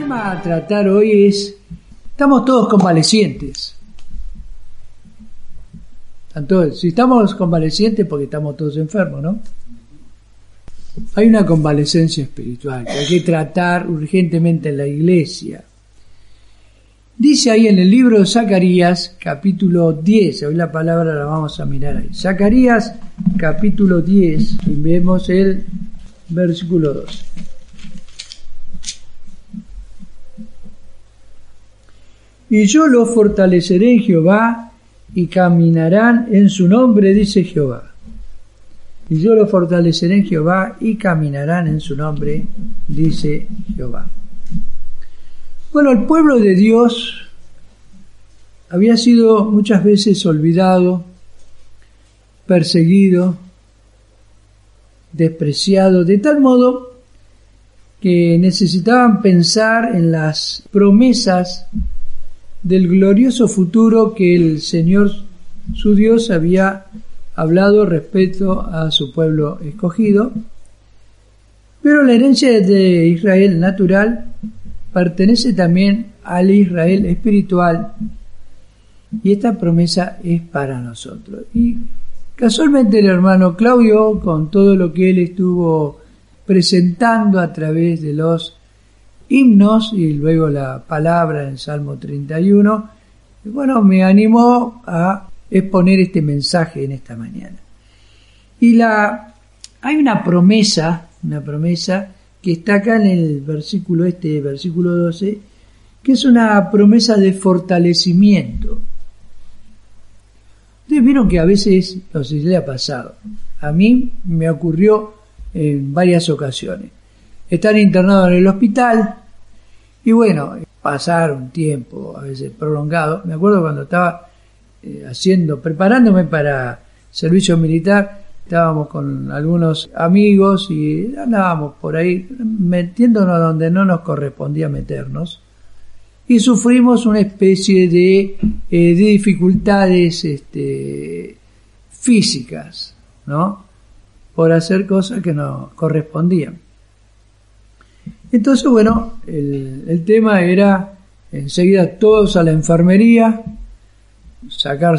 tema a tratar hoy es, estamos todos convalecientes. Si estamos convalecientes porque estamos todos enfermos, ¿no? Hay una convalecencia espiritual que hay que tratar urgentemente en la iglesia. Dice ahí en el libro de Zacarías, capítulo 10, hoy la palabra la vamos a mirar ahí. Zacarías, capítulo 10, y vemos el versículo 2. Y yo los fortaleceré en Jehová, y caminarán en su nombre, dice Jehová. Y yo los fortaleceré en Jehová, y caminarán en su nombre, dice Jehová. Bueno, el pueblo de Dios había sido muchas veces olvidado, perseguido, despreciado, de tal modo que necesitaban pensar en las promesas del glorioso futuro que el Señor, su Dios, había hablado respecto a su pueblo escogido. Pero la herencia de Israel natural pertenece también al Israel espiritual, y esta promesa es para nosotros. Y casualmente el hermano Claudio, con todo lo que él estuvo presentando a través de los himnos y luego la palabra en Salmo 31, bueno, me animó a exponer este mensaje en esta mañana. Y hay una promesa que está acá en el versículo versículo 12, que es una promesa de fortalecimiento. Ustedes vieron que a veces, no sé si le ha pasado, a mí me ocurrió en varias ocasiones, estar internado en el hospital y bueno, pasar un tiempo a veces prolongado. Me acuerdo cuando estaba preparándome para servicio militar, estábamos con algunos amigos y andábamos por ahí metiéndonos donde no nos correspondía meternos, y sufrimos una especie de dificultades físicas, ¿no? Por hacer cosas que no correspondían. Entonces, bueno, el tema era enseguida todos a la enfermería, sacar